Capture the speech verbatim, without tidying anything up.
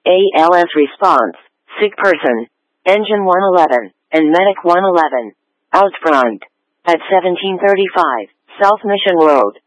A L S response, sick person, engine one eleven, and medic one eleven, out front. At seventeen thirty-five, South Mission Road.